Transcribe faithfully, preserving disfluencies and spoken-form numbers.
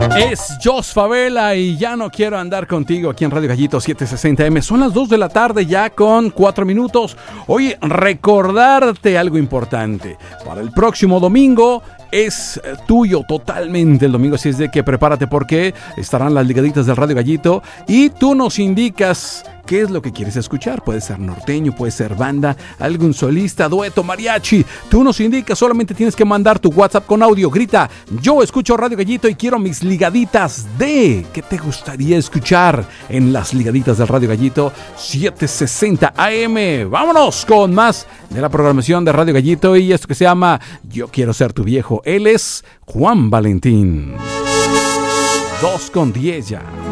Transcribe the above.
Es Jos Favela y ya no quiero andar contigo aquí en Radio Gallito setecientos sesenta eme. Son las dos de la tarde ya con cuatro minutos. Oye, recordarte algo importante. Para el próximo domingo es tuyo totalmente el domingo, así es de que prepárate porque estarán las ligaditas del Radio Gallito y tú nos indicas qué es lo que quieres escuchar. Puede ser norteño, puede ser banda, algún solista, dueto, mariachi. Tú nos indicas, solamente tienes que mandar tu WhatsApp con audio. Grita, yo escucho Radio Gallito y quiero mis ligaditas de... ¿Qué te gustaría escuchar en las ligaditas del Radio Gallito setecientos sesenta A M? Vámonos con más de la programación de Radio Gallito y esto que se llama Yo quiero ser tu viejo. Él es Juan Valentín. Dos con diez ya.